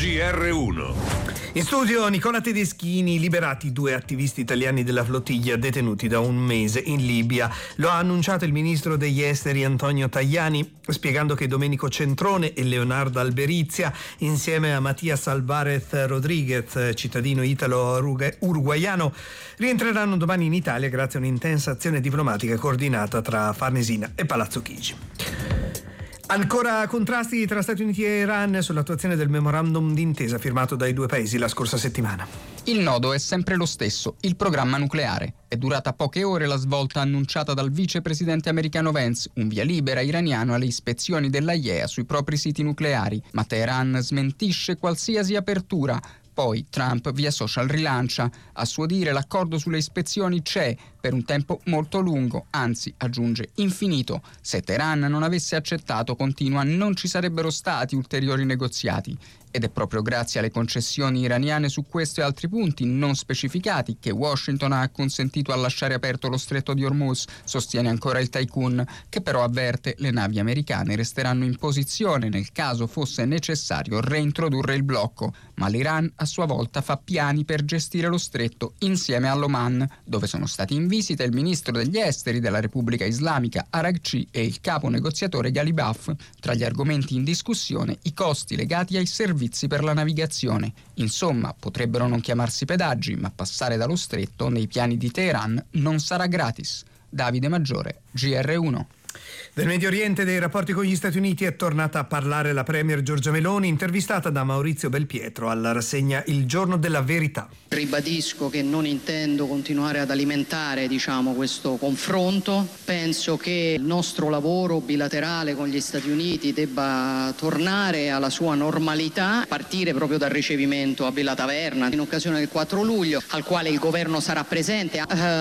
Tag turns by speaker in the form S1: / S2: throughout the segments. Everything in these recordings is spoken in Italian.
S1: GR1.
S2: In studio Nicola Tedeschini. Liberati 2 attivisti italiani della flottiglia detenuti da un mese in Libia. Lo ha annunciato il ministro degli esteri Antonio Tajani, spiegando che Domenico Centrone e Leonardo Alberizia, insieme a Matias Alvarez Rodriguez, cittadino italo-uruguaiano, rientreranno domani in Italia grazie a un'intensa azione diplomatica coordinata tra Farnesina e Palazzo Chigi. Ancora contrasti tra Stati Uniti e Iran sull'attuazione del memorandum d'intesa firmato dai due paesi la scorsa settimana.
S3: Il nodo è sempre lo stesso, il programma nucleare. È durata poche ore la svolta annunciata dal vicepresidente americano Vance, un via libera iraniano alle ispezioni dell'AIEA sui propri siti nucleari, ma Teheran smentisce qualsiasi apertura. Poi Trump via social rilancia. A suo dire l'accordo sulle ispezioni c'è per un tempo molto lungo, anzi, aggiunge, infinito. Se Teheran non avesse accettato, continua, non ci sarebbero stati ulteriori negoziati. Ed è proprio grazie alle concessioni iraniane su questo e altri punti non specificati che Washington ha acconsentito a lasciare aperto lo stretto di Hormuz, sostiene ancora il tycoon, che però avverte le navi americane resteranno in posizione nel caso fosse necessario reintrodurre il blocco. Ma l'Iran a sua volta fa piani per gestire lo stretto insieme all'Oman, dove sono stati in visita il ministro degli esteri della Repubblica Islamica Araghchi e il capo negoziatore Ghalibaf. Tra gli argomenti in discussione i costi legati ai servizi per la navigazione. Insomma, potrebbero non chiamarsi pedaggi, ma passare dallo stretto nei piani di Teheran non sarà gratis. Davide Maggiore, GR1.
S2: Del Medio Oriente e dei rapporti con gli Stati Uniti è tornata a parlare la premier Giorgia Meloni, intervistata da Maurizio Belpietro alla rassegna Il Giorno della Verità.
S4: Ribadisco che non intendo continuare ad alimentare, questo confronto. Penso che il nostro lavoro bilaterale con gli Stati Uniti debba tornare alla sua normalità, partire proprio dal ricevimento a Villa Taverna in occasione del 4 luglio, al quale il governo sarà presente.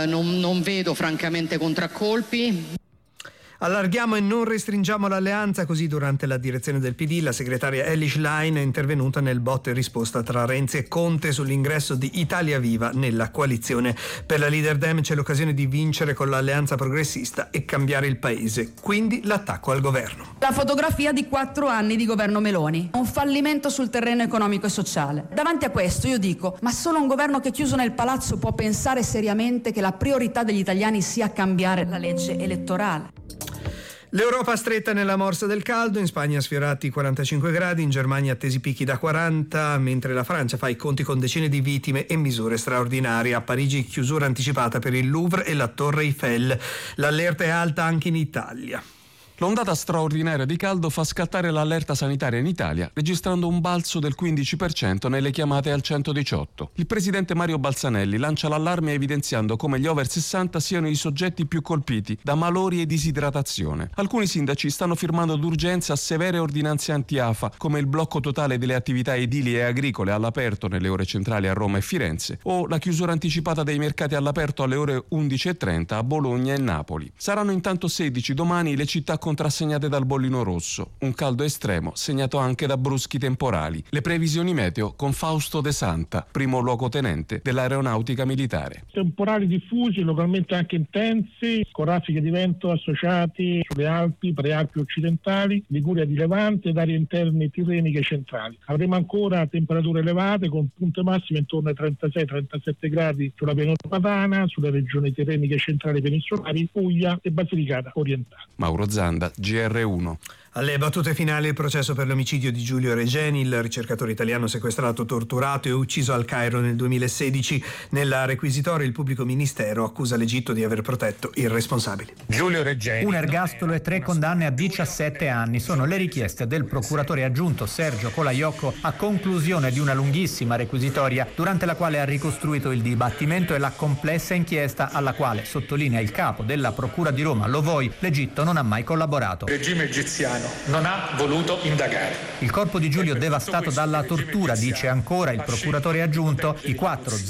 S4: Non vedo francamente contraccolpi.
S2: Allarghiamo e non restringiamo l'alleanza, così durante la direzione del PD la segretaria Elly Schlein è intervenuta nel botta e risposta tra Renzi e Conte sull'ingresso di Italia Viva nella coalizione. Per la leader Dem c'è l'occasione di vincere con l'alleanza progressista e cambiare il paese, quindi l'attacco al governo.
S5: La fotografia di 4 anni di governo Meloni, un fallimento sul terreno economico e sociale. Davanti a questo io dico, ma solo un governo che chiuso nel palazzo può pensare seriamente che la priorità degli italiani sia cambiare la legge elettorale.
S2: L'Europa stretta nella morsa del caldo, in Spagna sfiorati 45 gradi, in Germania attesi picchi da 40, mentre la Francia fa i conti con decine di vittime e misure straordinarie. A Parigi chiusura anticipata per il Louvre e la Torre Eiffel. L'allerta è alta anche in Italia.
S6: L'ondata straordinaria di caldo fa scattare l'allerta sanitaria in Italia, registrando un balzo del 15% nelle chiamate al 118. Il presidente Mario Balzanelli lancia l'allarme evidenziando come gli over 60 siano i soggetti più colpiti da malori e disidratazione. Alcuni sindaci stanno firmando d'urgenza severe ordinanze anti-afa, come il blocco totale delle attività edili e agricole all'aperto nelle ore centrali a Roma e Firenze, o la chiusura anticipata dei mercati all'aperto alle ore 11:30 a Bologna e Napoli. Saranno intanto 16 domani le città contrassegnate dal bollino rosso, un caldo estremo segnato anche da bruschi temporali. Le previsioni meteo con Fausto De Santa, primo luogotenente dell'aeronautica militare.
S7: Temporali diffusi, localmente anche intensi, con raffiche di vento associati sulle Alpi, prealpi occidentali, Liguria di Levante ed aree interne tirreniche centrali. Avremo ancora temperature elevate con punte massime intorno ai 36-37 gradi sulla pianura padana, sulle regioni tirreniche centrali peninsulari, Puglia e Basilicata orientale.
S6: Mauro Zanda, GR1.
S2: Alle battute finali il processo per l'omicidio di Giulio Regeni, il ricercatore italiano sequestrato, torturato e ucciso al Cairo nel 2016. Nella requisitoria il pubblico ministero accusa l'Egitto di aver protetto il responsabile.
S8: Giulio Regeni. Un ergastolo e 3 condanne a 17 anni sono le richieste del procuratore aggiunto Sergio Colaiocco a conclusione di una lunghissima requisitoria durante la quale ha ricostruito il dibattimento e la complessa inchiesta alla quale, sottolinea il capo della Procura di Roma Lovoi, l'Egitto non ha mai collaborato.
S9: Il regime egiziano non ha voluto indagare.
S8: Il corpo di Giulio devastato dalla tortura, dice ancora il procuratore aggiunto. I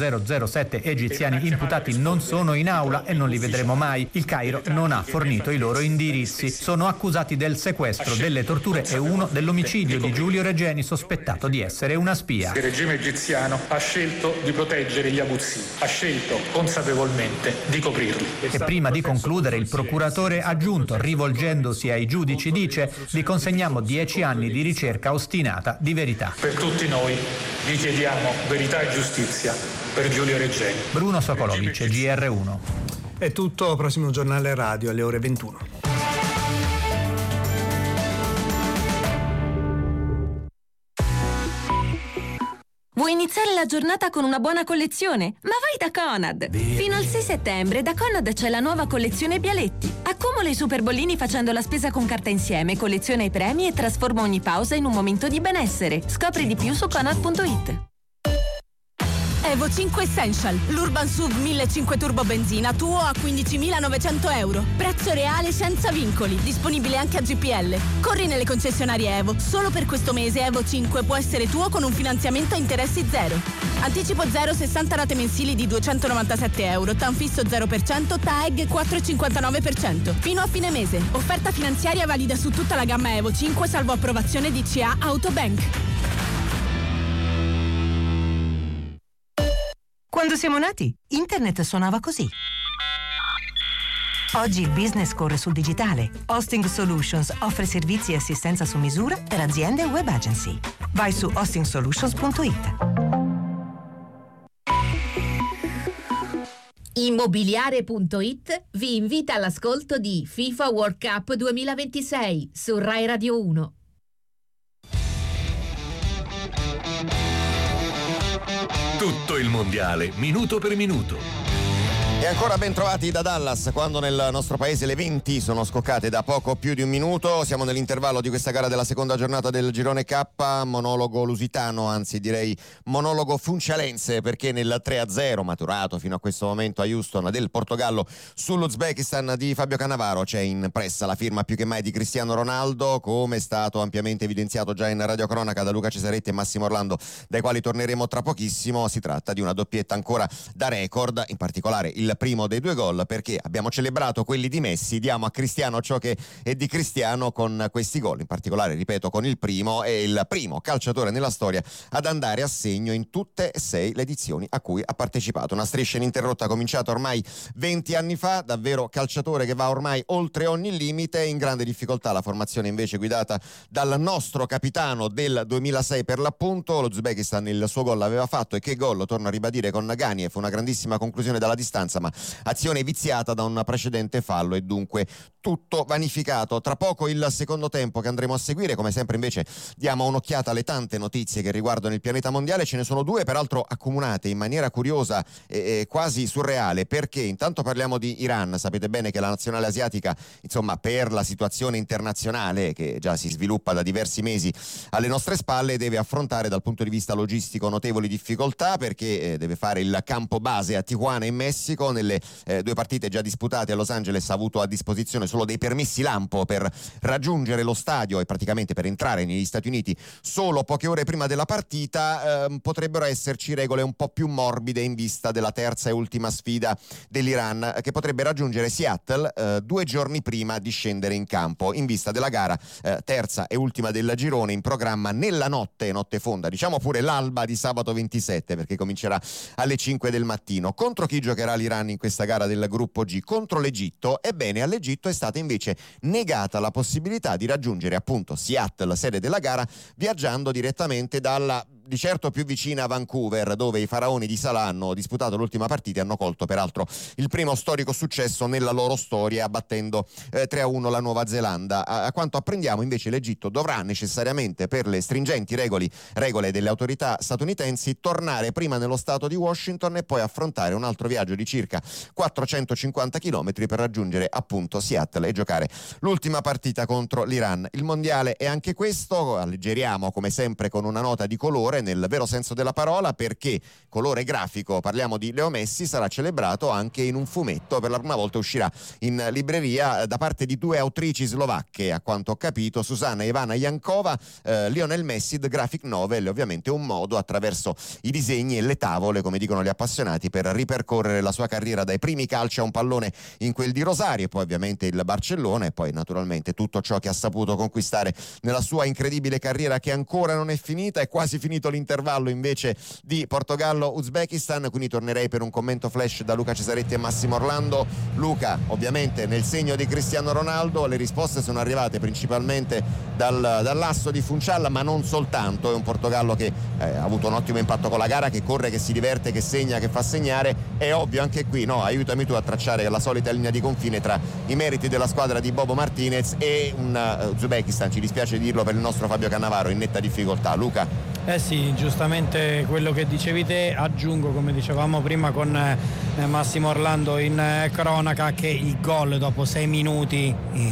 S8: 4007 egiziani imputati non sono in aula e non li vedremo mai. Il Cairo non ha fornito i loro indirizzi. Sono accusati del sequestro, delle torture e uno dell'omicidio di Giulio Regeni, sospettato di essere una spia.
S9: Il regime egiziano ha scelto di proteggere gli aguzzini, ha scelto consapevolmente di coprirli.
S8: E prima di concludere il procuratore aggiunto, rivolgendosi ai giudici, dice: Vi consegniamo 10 anni di ricerca ostinata di verità.
S9: Per tutti noi vi chiediamo verità e giustizia per Giulio Regeni.
S8: Bruno Sokolovic, GR1.
S2: È tutto, prossimo giornale radio alle ore 21.
S1: Vuoi iniziare la giornata con una buona collezione? Ma vai da Conad! Fino al 6 settembre da Conad c'è la nuova collezione Bialetti. Accumula i super bollini facendo la spesa con carta insieme, colleziona i premi e trasforma ogni pausa in un momento di benessere. Scopri di più su Conad.it.
S10: Evo 5 Essential, l'Urban SUV 1500 turbo benzina tuo a 15.900 euro. Prezzo reale senza vincoli, disponibile anche a GPL. Corri nelle concessionarie Evo. Solo per questo mese Evo 5 può essere tuo con un finanziamento a interessi zero. Anticipo 0, 60 rate mensili di 297 euro, TAN fisso 0%, TAEG 4,59%. Fino a fine mese. Offerta finanziaria valida su tutta la gamma Evo 5 salvo approvazione DCA Autobank.
S11: Quando siamo nati, internet suonava così. Oggi il business corre sul digitale. Hosting Solutions offre servizi e assistenza su misura per aziende e web agency. Vai su hostingsolutions.it.
S12: Immobiliare.it vi invita all'ascolto di FIFA World Cup 2026 su Rai Radio 1.
S13: Tutto il mondiale, minuto per minuto.
S14: E ancora ben trovati da Dallas, quando nel nostro paese le 20 sono scoccate da poco più di un minuto. Siamo nell'intervallo di questa gara della seconda giornata del Girone K, monologo lusitano, anzi direi monologo funcialense, perché nel 3-0 maturato fino a questo momento a Houston del Portogallo sull'Uzbekistan di Fabio Cannavaro c'è in pressa la firma più che mai di Cristiano Ronaldo, come è stato ampiamente evidenziato già in radiocronaca da Luca Cesaretti e Massimo Orlando, dai quali torneremo tra pochissimo. Si tratta di una doppietta ancora da record, in particolare il primo dei 2 gol, perché abbiamo celebrato quelli di Messi, diamo a Cristiano ciò che è di Cristiano con questi gol, in particolare, ripeto, con il primo. È il primo calciatore nella storia ad andare a segno in tutte e 6 le edizioni a cui ha partecipato. Una striscia ininterrotta cominciata ormai 20 anni fa, davvero calciatore che va ormai oltre ogni limite. In grande difficoltà la formazione invece guidata dal nostro capitano del 2006 per l'appunto. Lo Uzbekistan il suo gol l'aveva fatto, e che gol, torno a ribadire, con Ganiev, una grandissima conclusione dalla distanza, ma azione viziata da un precedente fallo e dunque tutto vanificato. Tra poco il secondo tempo che andremo a seguire. Come sempre invece diamo un'occhiata alle tante notizie che riguardano il pianeta mondiale. Ce ne sono 2 peraltro accomunate in maniera curiosa e quasi surreale, perché intanto parliamo di Iran. Sapete bene che la nazionale asiatica, insomma, per la situazione internazionale che già si sviluppa da diversi mesi alle nostre spalle, deve affrontare dal punto di vista logistico notevoli difficoltà, perché deve fare il campo base a Tijuana in Messico. Nelle 2 partite già disputate a Los Angeles ha avuto a disposizione solo dei permessi lampo per raggiungere lo stadio e praticamente per entrare negli Stati Uniti solo poche ore prima della partita. Potrebbero esserci regole un po' più morbide in vista della terza e ultima sfida dell'Iran, che potrebbe raggiungere Seattle 2 giorni prima di scendere in campo, in vista della gara terza e ultima del girone, in programma nella notte fonda, diciamo pure l'alba di sabato 27, perché comincerà alle 5 del mattino. Contro chi giocherà l'Iran in questa gara del gruppo G? Contro l'Egitto. Ebbene, all'Egitto è stata invece negata la possibilità di raggiungere appunto Seattle, sede della gara, viaggiando direttamente dalla di certo più vicina a Vancouver, dove i faraoni di Salah hanno disputato l'ultima partita e hanno colto peraltro il primo storico successo nella loro storia, abbattendo 3-1 la Nuova Zelanda. A quanto apprendiamo invece l'Egitto dovrà necessariamente, per le stringenti regole delle autorità statunitensi, tornare prima nello stato di Washington e poi affrontare un altro viaggio di circa 450 km per raggiungere appunto Seattle e giocare l'ultima partita contro l'Iran. Il mondiale è anche questo. Alleggeriamo come sempre con una nota di colore, nel vero senso della parola, perché colore grafico, parliamo di Leo Messi, sarà celebrato anche in un fumetto. Per la prima volta uscirà in libreria da parte di 2 autrici slovacche, a quanto ho capito, Susanna e Ivana Jankova. Lionel Messi, The Graphic Novel, è ovviamente un modo, attraverso i disegni e le tavole, come dicono gli appassionati, per ripercorrere la sua carriera dai primi calci a un pallone in quel di Rosario, e poi ovviamente il Barcellona, e poi naturalmente tutto ciò che ha saputo conquistare nella sua incredibile carriera, che ancora non è finita. È quasi finito finito l'intervallo invece di Portogallo-Uzbekistan, quindi tornerei per un commento flash da Luca Cesaretti e Massimo Orlando. Luca, ovviamente nel segno di Cristiano Ronaldo, le risposte sono arrivate principalmente dall'asso di Funcialla, ma non soltanto. È un Portogallo che ha avuto un ottimo impatto con la gara, che corre, che si diverte, che segna, che fa segnare. È ovvio anche qui, no? Aiutami tu a tracciare la solita linea di confine tra i meriti della squadra di Bobo Martinez e un Uzbekistan, ci dispiace dirlo, per il nostro Fabio Cannavaro in netta difficoltà. Luca?
S15: Sì, giustamente quello che dicevi te, aggiungo, come dicevamo prima con Massimo Orlando in cronaca, che il gol dopo 6 minuti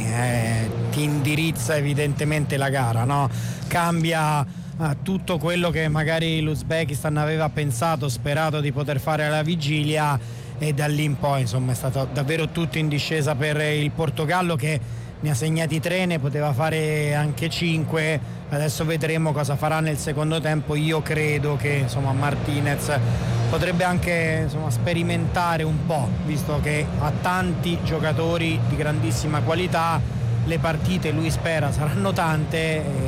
S15: ti indirizza evidentemente la gara, no? Cambia tutto quello che magari l'Uzbekistan aveva pensato, sperato di poter fare alla vigilia, e da lì in poi insomma è stato davvero tutto in discesa per il Portogallo, che ne ha segnati 3, ne poteva fare anche 5. Adesso vedremo cosa farà nel secondo tempo. Io credo che insomma Martinez potrebbe anche insomma sperimentare un po', visto che ha tanti giocatori di grandissima qualità. Le partite, lui spera, saranno tante,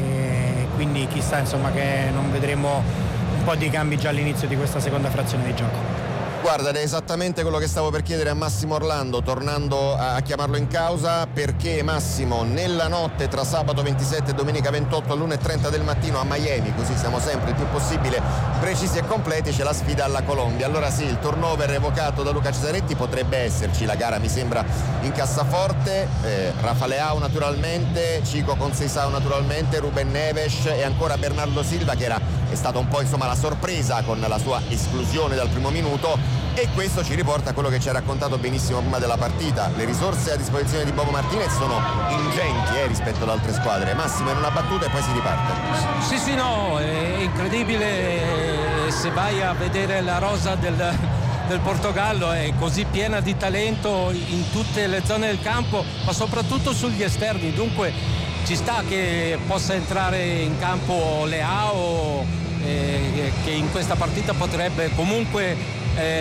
S15: e quindi chissà insomma che non vedremo un po' di cambi già all'inizio di questa seconda frazione di gioco.
S14: Guarda, è esattamente quello che stavo per chiedere a Massimo Orlando, tornando a chiamarlo in causa, perché Massimo, nella notte tra sabato 27 e domenica 28 all'1:30 del mattino a Miami, così siamo sempre il più possibile precisi e completi, c'è la sfida alla Colombia. Allora sì, il turnover evocato da Luca Cesaretti potrebbe esserci, la gara mi sembra in cassaforte, Rafa Leao naturalmente, Chico Conceição naturalmente, Ruben Neves e ancora Bernardo Silva, che è stata un po' insomma la sorpresa con la sua esclusione dal primo minuto. E questo ci riporta a quello che ci ha raccontato benissimo prima della partita. Le risorse a disposizione di Bobo Martinez sono ingenti rispetto ad altre squadre. Massimo, in una battuta e poi si riparte.
S16: Sì, no, è incredibile. Se vai a vedere la rosa del Portogallo, è così piena di talento in tutte le zone del campo, ma soprattutto sugli esterni. Dunque ci sta che possa entrare in campo Leao, che in questa partita potrebbe comunque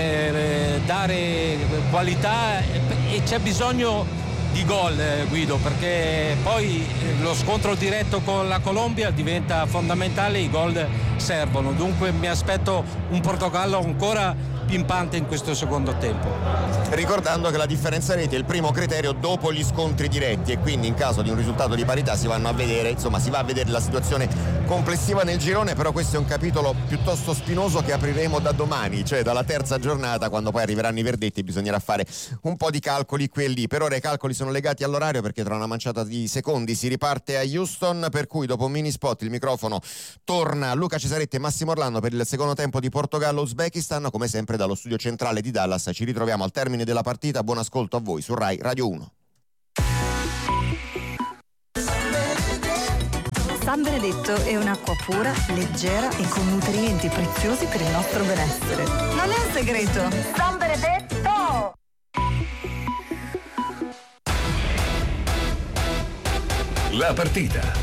S16: dare qualità, e c'è bisogno di gol, Guido, perché poi lo scontro diretto con la Colombia diventa fondamentale, i gol servono. Dunque mi aspetto un Portogallo ancora pimpante in questo secondo tempo.
S14: Ricordando che la differenza reti è il primo criterio dopo gli scontri diretti, e quindi in caso di un risultato di parità si va a vedere la situazione complessiva nel girone. Però questo è un capitolo piuttosto spinoso che apriremo da domani, cioè dalla terza giornata, quando poi arriveranno i verdetti. Bisognerà fare un po' di calcoli qui e lì. Per ora i calcoli sono legati all'orario, perché tra una manciata di secondi si riparte a Houston, per cui dopo un mini spot il microfono torna a Luca Cesaretti e Massimo Orlando per il secondo tempo di Portogallo-Uzbekistan. Come sempre dallo studio centrale di Dallas ci ritroviamo al termine della partita. Buon ascolto a voi su Rai Radio 1.
S17: San Benedetto è un'acqua pura, leggera e con nutrienti preziosi per il nostro benessere. Non è un segreto. San Benedetto!
S13: La partita.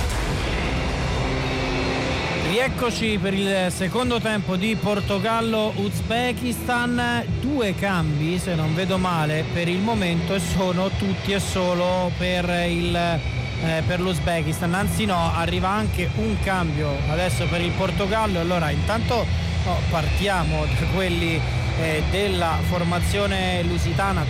S15: Rieccoci per il secondo tempo di Portogallo-Uzbekistan. 2 cambi, se non vedo male, per il momento, e sono tutti e solo per l'Uzbekistan. Anzi no, arriva anche un cambio adesso per il Portogallo. Allora intanto partiamo da quelli della formazione lusitana,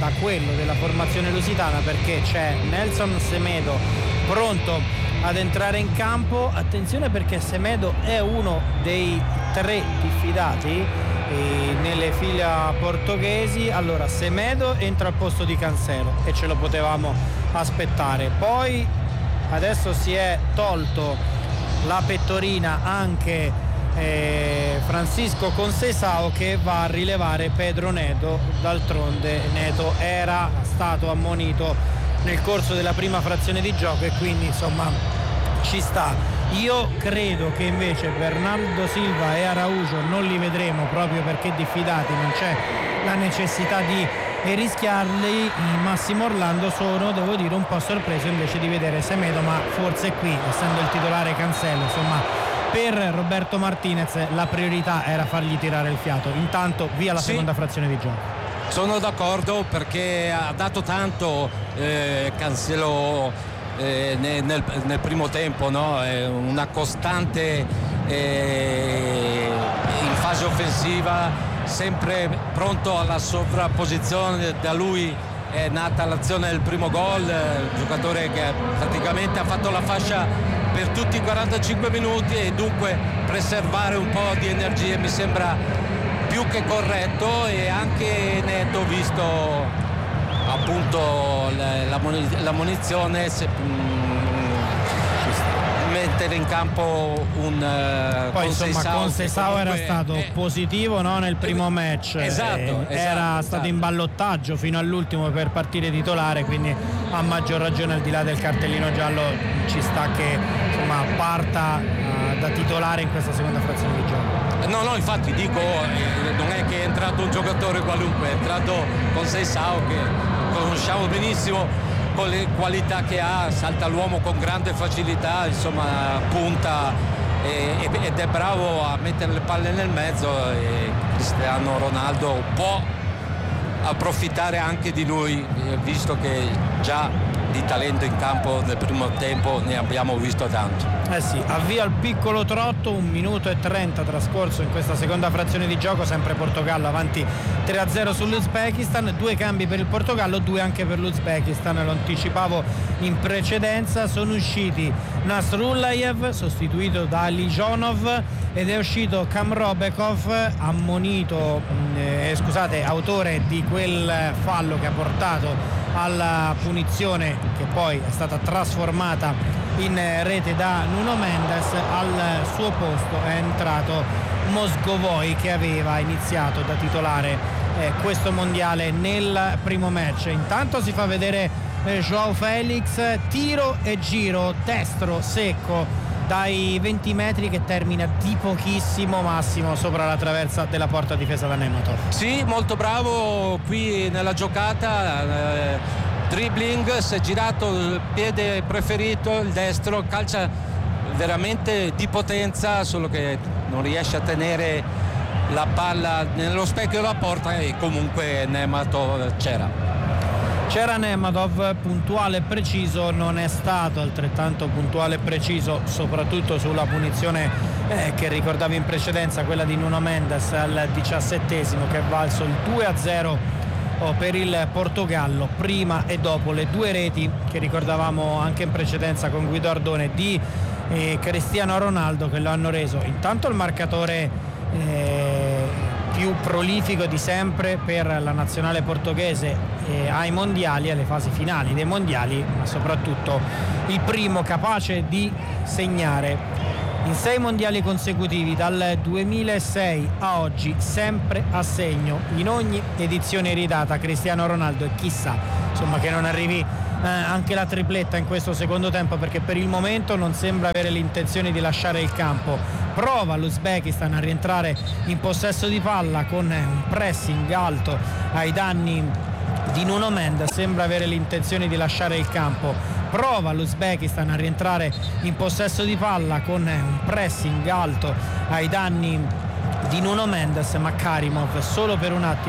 S15: perché c'è Nelson Semedo pronto ad entrare in campo. Attenzione, perché Semedo è uno dei 3 diffidati nelle fila portoghesi. Allora Semedo entra al posto di Cancelo, e ce lo potevamo aspettare. Poi adesso si è tolto la pettorina anche Francisco Conceição, che va a rilevare Pedro Neto. D'altronde Neto era stato ammonito nel corso della prima frazione di gioco, e quindi insomma ci sta. Io credo che invece Bernardo Silva e Araujo non li vedremo, proprio perché diffidati non c'è la necessità di rischiarli. Massimo Orlando sono, devo dire, un po' sorpreso invece di vedere Semedo, ma forse qui, essendo il titolare Cancelo, insomma per Roberto Martinez la priorità era fargli tirare il fiato. Intanto via la seconda frazione di gioco.
S16: Sono d'accordo, perché ha dato tanto Cancelo nel primo tempo, no? Una costante in fase offensiva, sempre pronto alla sovrapposizione. Da lui è nata l'azione del primo gol, giocatore che praticamente ha fatto la fascia per tutti i 45 minuti e dunque preservare un po' di energie mi sembra più che corretto e anche netto, visto appunto la munizione, mettere in campo un
S15: poi insomma Conceição era stato positivo, no, nel primo match, era stato in ballottaggio fino all'ultimo per partire titolare, quindi a maggior ragione al di là del cartellino giallo ci sta che insomma parta da titolare in questa seconda frazione di gioco.
S16: No, infatti dico, non è che è entrato un giocatore qualunque, è entrato Conceição, che conosciamo benissimo, con le qualità che ha, salta l'uomo con grande facilità, insomma punta ed è bravo a mettere le palle nel mezzo, e Cristiano Ronaldo può approfittare anche di lui, visto che già di talento in campo nel primo tempo ne abbiamo visto tanto.
S15: Avvia il piccolo trotto, 1 minuto e 30 trascorso in questa seconda frazione di gioco, sempre Portogallo avanti 3-0 sull'Uzbekistan, 2 cambi per il Portogallo, 2 anche per l'Uzbekistan, lo anticipavo in precedenza. Sono usciti Nasrullayev, sostituito da Lijonov, ed è uscito Kamrobekov, autore di quel fallo che ha portato alla punizione che poi è stata trasformata in rete da Nuno Mendes. Al suo posto è entrato Moscovoi, che aveva iniziato da titolare questo mondiale nel primo match. Intanto si fa vedere João Felix, tiro e giro destro secco dai 20 metri che termina di pochissimo, massimo sopra la traversa della porta difesa da Nematov.
S16: Sì, molto bravo qui nella giocata, dribbling, si è girato il piede preferito, il destro, calcia veramente di potenza, solo che non riesce a tenere la palla nello specchio della porta, e comunque Nematov c'era
S15: Nematov, puntuale e preciso, non è stato altrettanto puntuale e preciso soprattutto sulla punizione che ricordavi in precedenza, quella di Nuno Mendes al 17esimo, che è valso il 2-0 per il Portogallo, prima e dopo le 2 reti che ricordavamo anche in precedenza con Guido Ardone di Cristiano Ronaldo, che lo hanno reso intanto il marcatore più prolifico di sempre per la nazionale portoghese ai mondiali, alle fasi finali dei mondiali, ma soprattutto il primo capace di segnare in 6 mondiali consecutivi dal 2006 a oggi, sempre a segno in ogni edizione ridata Cristiano Ronaldo, e chissà insomma che non arrivi anche la tripletta in questo secondo tempo, perché per il momento non sembra avere l'intenzione di lasciare il campo. Prova l'Uzbekistan a rientrare in possesso di palla con un pressing alto ai danni di Nuno Mendes, sembra avere l'intenzione di lasciare il campo. Prova l'Uzbekistan a rientrare in possesso di palla con un pressing alto ai danni di Nuno Mendes, ma Karimov solo per un attimo